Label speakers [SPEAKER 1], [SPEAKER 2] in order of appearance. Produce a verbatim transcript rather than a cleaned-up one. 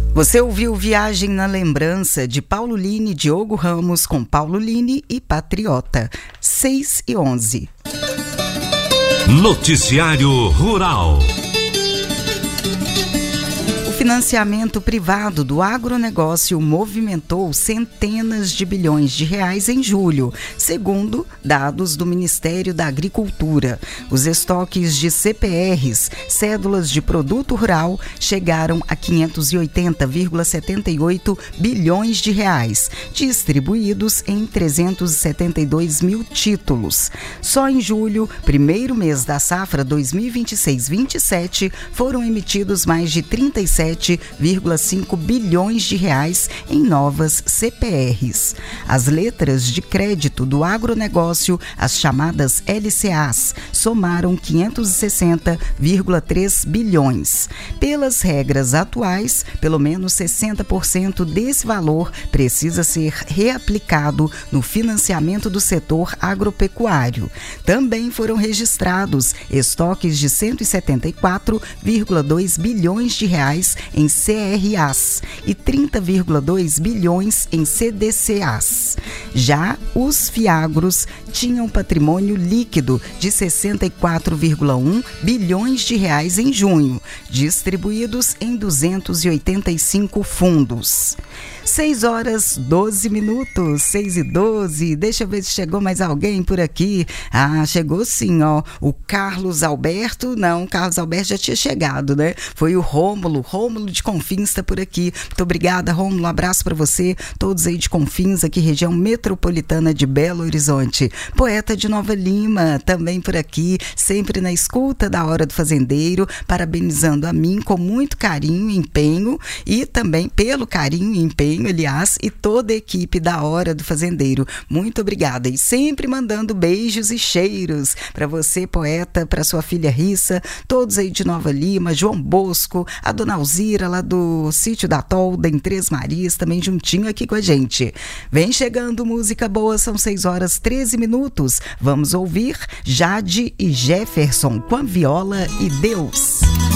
[SPEAKER 1] Você ouviu Viagem na Lembrança de Paulo Lini e Diogo Ramos com Paulo Lini e Patriota, seis e onze.
[SPEAKER 2] Noticiário Rural.
[SPEAKER 1] O financiamento privado do agronegócio movimentou centenas de bilhões de reais em julho, segundo dados do Ministério da Agricultura. Os estoques de C P Rs, cédulas de produto rural, chegaram a quinhentos e oitenta vírgula setenta e oito bilhões de reais, distribuídos em trezentos e setenta e dois mil títulos. Só em julho, primeiro mês da safra dois mil e vinte e seis vinte e sete, foram emitidos mais de trinta e sete vírgula cinco bilhões de reais em novas C P Rs. As letras de crédito do agronegócio, as chamadas L C As, somaram quinhentos e sessenta vírgula três bilhões. Pelas regras atuais, pelo menos sessenta por cento desse valor precisa ser reaplicado no financiamento do setor agropecuário. Também foram registrados estoques de cento e setenta e quatro vírgula dois bilhões de reais em C R As e trinta vírgula dois bilhões em C D C As. Já os fiagros tinham patrimônio líquido de sessenta e quatro vírgula um bilhões de reais em junho, distribuídos em duzentos e oitenta e cinco fundos. seis horas, doze minutos, seis e doze. Deixa eu ver se chegou mais alguém por aqui. Ah, chegou sim, ó. O Carlos Alberto, não, o Carlos Alberto já tinha chegado, né? Foi o Rômulo, Rômulo de Confins está por aqui. Muito obrigada, Rômulo, um abraço para você, todos aí de Confins, aqui região metropolitana de Belo Horizonte. Poeta de Nova Lima, também por aqui, sempre na escuta da Hora do Fazendeiro, parabenizando a mim com muito carinho e empenho, e também pelo carinho e empenho, aliás, e toda a equipe da Hora do Fazendeiro. Muito obrigada. E sempre mandando beijos e cheiros para você, poeta, para sua filha Rissa, todos aí de Nova Lima, João Bosco, a dona Alzira lá do Sítio da Tolda, em Três Marias, também juntinho aqui com a gente. Vem chegando música boa, são seis horas, treze minutos. Vamos ouvir Jade e Jefferson com a Viola e Deus.